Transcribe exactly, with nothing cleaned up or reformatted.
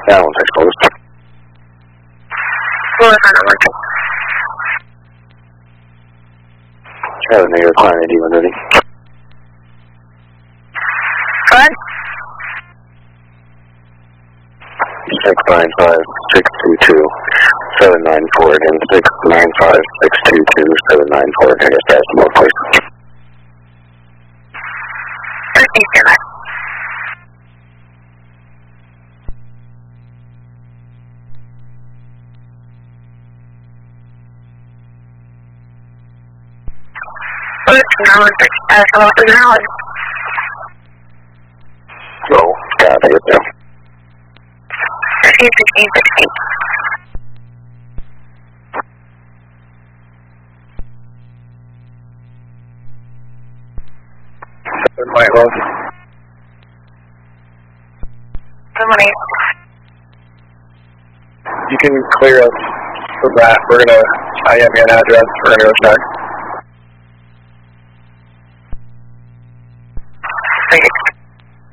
Yeah, one six closed. Four for number two. Charlie, negative, client I D when ready. Go ahead. Six nine five six two two seven nine four again. Six nine five six two two seven nine four again. Just pass them both, please. Okay, stand by. Number six, uh, hello, is it Howard? So, got it, yeah. Sixteen, sixteen, sixteen. Seven white love. Seven eight. You can clear us from that. We're gonna, I have an address. We're gonna go check.